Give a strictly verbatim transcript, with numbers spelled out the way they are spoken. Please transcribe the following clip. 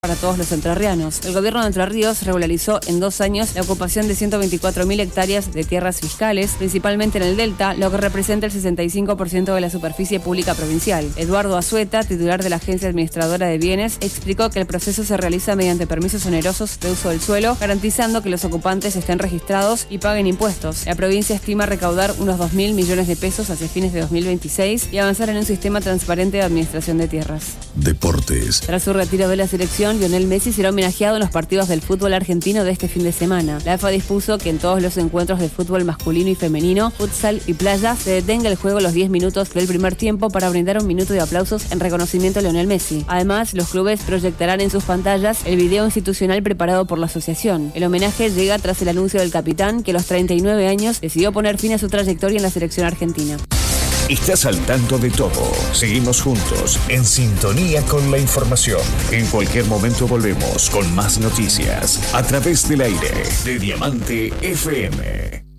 para todos los entrerrianos. El gobierno de Entre Ríos regularizó en dos años la ocupación de ciento veinticuatro mil hectáreas de tierras fiscales, principalmente en el Delta, lo que representa el sesenta y cinco por ciento de la superficie pública provincial. Eduardo Azueta, titular de la Agencia Administradora de Bienes, explicó que el proceso se realiza mediante permisos onerosos de uso del suelo, garantizando que los ocupantes estén registrados y paguen impuestos. La provincia estima recaudar unos dos mil millones de pesos hacia fines de dos mil veintiséis y avanzar en un sistema transparente de administración de tierras. Deportes. Tras su retiro de la selección, Lionel Messi será homenajeado en los partidos del fútbol argentino de este fin de semana. La A F A dispuso que en todos los encuentros de fútbol masculino y femenino, futsal y playa, se detenga el juego los diez minutos del primer tiempo para brindar un minuto de aplausos en reconocimiento a Lionel Messi. Además, los clubes proyectarán en sus pantallas el video institucional preparado por la asociación. El homenaje llega tras el anuncio del capitán, que a los treinta y nueve años decidió poner fin a su trayectoria en la selección argentina. Estás al tanto de todo. Seguimos juntos, en sintonía con la información. En cualquier momento volvemos con más noticias a través del aire de Diamante F M.